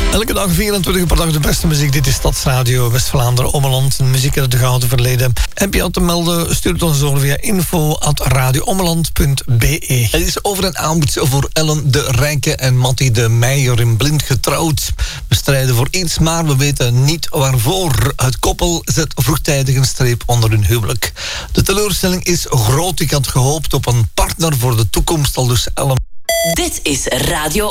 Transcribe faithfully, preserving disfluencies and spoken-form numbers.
Elke dag vierentwintig per dag de beste muziek. Dit is Stadsradio West-Vlaanderen, Ommeland. Muziek uit het gouden verleden. Heb je al te melden? Stuur het ons door via info at radioommeland punt be. Het is over een aanbod voor Ellen de Rijke en Mattie de Meijer in Blind getrouwd. We strijden voor iets, maar we weten niet waarvoor. Het koppel zet vroegtijdig een streep onder hun huwelijk. De teleurstelling is groot. Ik had gehoopt op een partner voor de toekomst, al dus Ellen. Dit is Radio